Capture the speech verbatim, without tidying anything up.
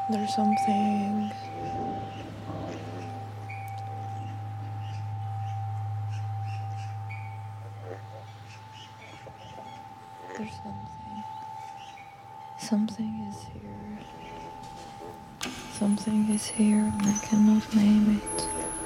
There's something. There's something. Something is here. Something is here and I cannot name it.